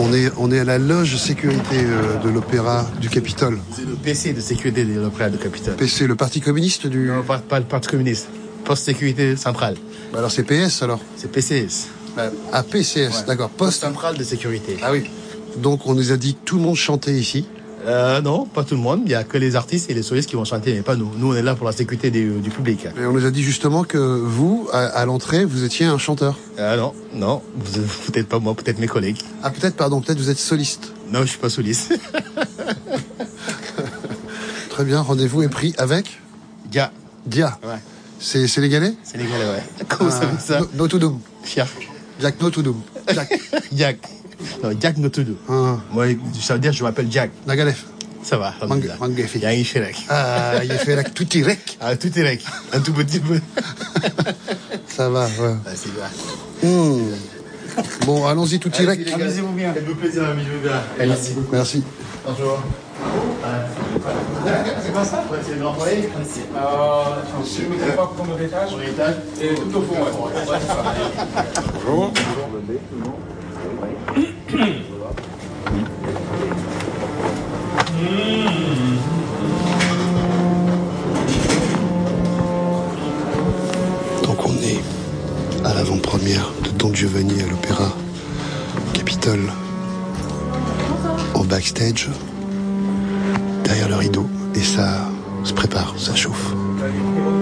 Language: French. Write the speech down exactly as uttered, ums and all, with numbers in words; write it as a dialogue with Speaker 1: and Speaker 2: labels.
Speaker 1: On est, on est à la loge sécurité euh, de l'Opéra du Capitole.
Speaker 2: C'est le P C de sécurité de l'Opéra du Capitole.
Speaker 1: P C, le Parti communiste du...
Speaker 2: Non, pas, pas le Parti communiste. Poste sécurité centrale.
Speaker 1: Bah alors c'est P S alors.
Speaker 2: C'est P C S.
Speaker 1: Ah, P C S,
Speaker 2: Ouais.
Speaker 1: d'accord.
Speaker 2: Poste
Speaker 1: Poste.
Speaker 2: central de sécurité.
Speaker 1: Ah oui. Donc on nous a dit que tout le monde chantait ici.
Speaker 2: Euh, non, pas tout le monde. Il n'y a que les artistes et les solistes qui vont chanter, mais pas nous. Nous, on est là pour la sécurité du, du public.
Speaker 1: Et on nous a dit justement que vous, à, à l'entrée, vous étiez un chanteur.
Speaker 2: Ah non, non, vous, peut-être pas moi, peut-être mes collègues.
Speaker 1: Ah peut-être, pardon, peut-être vous êtes soliste.
Speaker 2: Non, je suis pas soliste.
Speaker 1: Très bien, rendez-vous est pris avec
Speaker 2: Dia.
Speaker 1: Dia.
Speaker 2: Ouais.
Speaker 1: C'est sénégalais.
Speaker 2: Sénégalais, ouais. Comment vous savez ça?
Speaker 1: No, Notoudoum.
Speaker 2: Fier.
Speaker 1: Jack Notoudoum. Jack.
Speaker 2: Jack. Non, Jack Notoudou.
Speaker 1: Ah.
Speaker 2: Moi, ça veut dire je m'appelle Jack.
Speaker 1: Nagalef.
Speaker 2: Ça va.
Speaker 1: Mang- Mangefi.
Speaker 2: Il y a un chérec.
Speaker 1: Ah, il fait la tout tirec.
Speaker 2: Ah, tout est rec. Un tout petit peu.
Speaker 1: Ça va, ouais.
Speaker 2: Ah, c'est bien.
Speaker 1: Hmm. Bon, allons-y tout tirec.
Speaker 2: Amusez-vous bien. Faites-vous plaisir, amusez-vous bien. Merci.
Speaker 1: Merci.
Speaker 2: Bonjour. C'est pas ça? Ouais, c'est le grand foyer.
Speaker 3: Euh, je ne sais pas combien d'étages.
Speaker 2: Sur l'étage.
Speaker 3: Et tout au fond, ouais. Ouais, c'est ça.
Speaker 1: Bonjour. Donc on est à l'avant-première de Don Giovanni à l'Opéra Capitole, en backstage, derrière le rideau, et ça se prépare, ça chauffe.